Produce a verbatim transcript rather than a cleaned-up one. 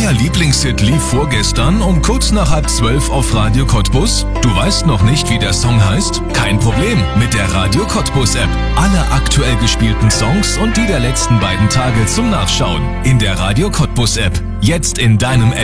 Euer Lieblingshit lief vorgestern um kurz nach halb zwölf auf Radio Cottbus? Du weißt noch nicht, wie der Song heißt? Kein Problem, mit der Radio Cottbus App. Alle aktuell gespielten Songs und die der letzten beiden Tage zum Nachschauen. In der Radio Cottbus App. Jetzt in deinem App